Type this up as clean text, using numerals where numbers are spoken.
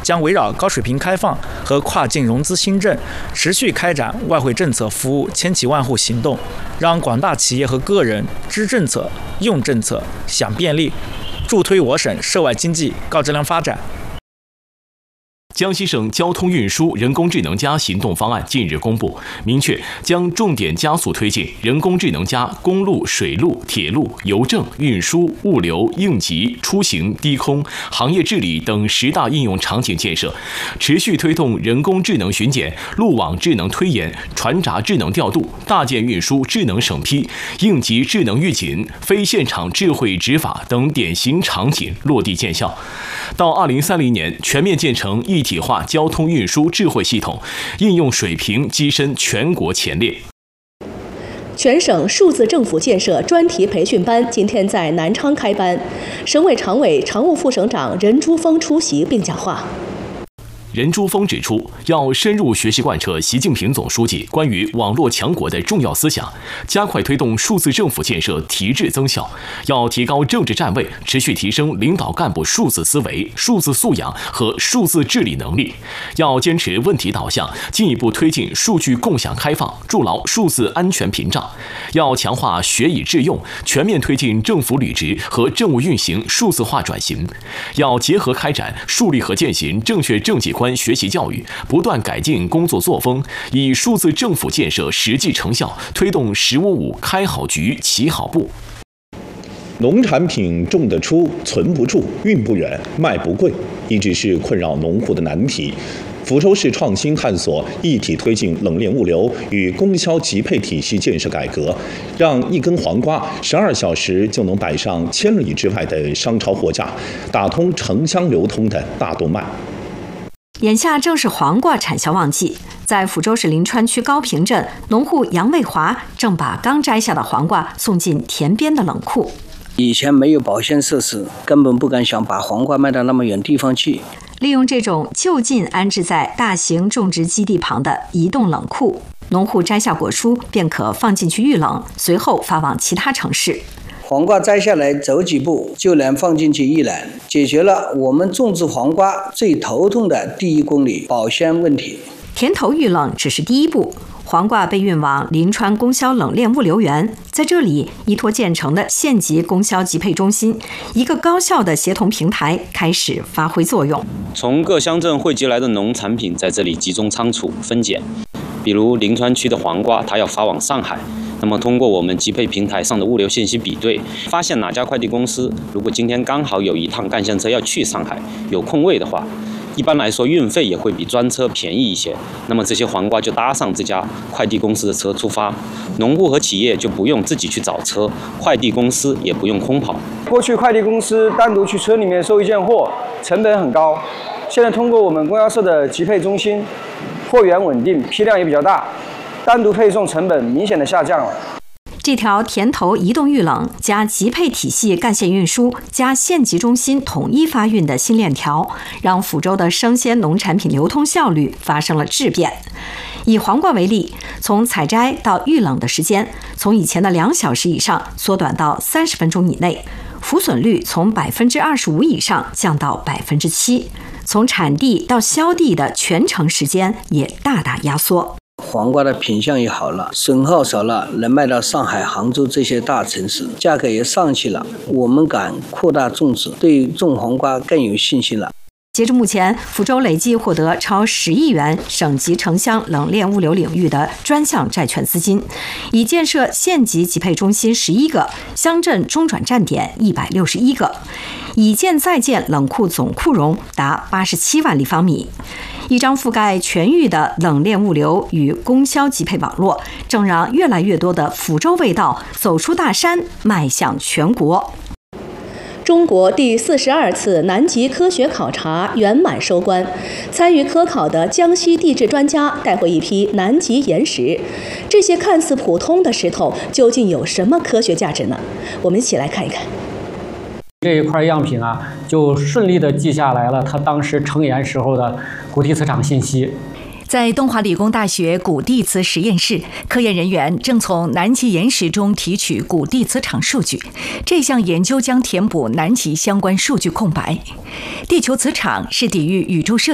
将围绕高水平开放和跨境融资新政，持续开展外汇政策服务千企万户行动，让广大企业和个人知政策、用政策、享便利，助推我省涉外经济高质量发展。 江西省交通运输人工智能加行动方案近日公布，明确将重点加速推进人工智能加公路、水路、铁路、邮政、运输、物流、应急、出行、低空、行业治理等10大应用场景建设，持续推动人工智能巡检、路网智能推演、船闸智能调度、大件运输智能审批、应急智能预警、非现场智慧执法等典型场景落地见效。到2030年，全面建成一体化交通运输智慧系统，应用水平跻身全国前列。 全省数字政府建设专题培训班今天在南昌开班，省委常委、常务副省长任珠峰出席并讲话。 任珠峰指出，要深入学习贯彻习近平总书记关于网络强国的重要思想，加快推动数字政府建设提质增效，要提高政治站位，持续提升领导干部数字思维、数字素养和数字治理能力，要坚持问题导向，进一步推进数据共享开放，筑牢数字安全屏障，要强化学以致用，全面推进政府履职和政务运行数字化转型，要结合开展树立和践行正确政绩观学习教育，不断改进工作作风，以数字政府建设实际成效推动“1555”开好局、起好步。 农产品种得出、存不住、运不远、卖不贵，一直是困扰农户的难题。福州市创新探索一体推进冷链物流与供销集配体系建设改革，让一根黄瓜12小时就能摆上1000里之外的商超货架，打通城乡流通的大动脉。 眼下正是黄瓜产销旺季，在福州市临川区高坪镇，农户杨卫华正把刚摘下的黄瓜送进田边的冷库。 以前没有保鲜设施，根本不敢想把黄瓜卖到那么远地方去。 利用这种就近安置在大型种植基地旁的移动冷库，农户摘下果蔬便可放进去预冷，随后发往其他城市。 黄瓜摘下来走几步就能放进去预冷，解决了我们种植黄瓜最头痛的第1公里保鲜问题。 田头预冷只是第一步，黄瓜被运往临川供销冷链物流园，在这里依托建成的县级供销集配中心，一个高效的协同平台开始发挥作用。 从各乡镇汇集来的农产品在这里集中仓储分拣，比如临川区的黄瓜，它要发往上海。那么通过我们集配平台上的物流信息比对，发现哪家快递公司如果今天刚好有一趟干线车要去上海，有空位的话，一般来说运费也会比专车便宜一些，那么这些黄瓜就搭上这家快递公司的车出发，农户和企业就不用自己去找车，快递公司也不用空跑。 过去快递公司单独去车里面收一件货，成本很高，现在通过我们供销社的集配中心，货源稳定，批量也比较大，单独配送成本明显的下降了。 这条田头移动预冷加集配体系干线运输加县级中心统一发运的新链条，让福州的生鲜农产品流通效率发生了质变。以黄瓜为例，从采摘到预冷的时间，从以前的2小时以上缩短到30分钟以内，浮损率从25%以上降到7%，从产地到销地的全程时间也大大压缩。 黄瓜的品相也好了，损耗少了，能卖到上海、杭州这些大城市，价格也上去了，我们敢扩大种植，对种黄瓜更有信心了。 截至目前，福州累计获得超10亿元省级城乡冷链物流领域的专项债券资金，已建设县级集配中心11个，乡镇中转站点161个，已建在建冷库总库容达87万立方米。一张覆盖全域的冷链物流与供销集配网络，正让越来越多的福州味道走出大山，迈向全国。 中国第42次南极科学考察圆满收官，参与科考的江西地质专家带回一批南极岩石。这些看似普通的石头究竟有什么科学价值呢？我们一起来看一看。 这一块样品啊，就顺利地记下来了它当时成岩时候的古地磁场信息。 在东华理工大学古地磁实验室，科研人员正从南极岩石中提取古地磁场数据。这项研究将填补南极相关数据空白。地球磁场是抵御宇宙射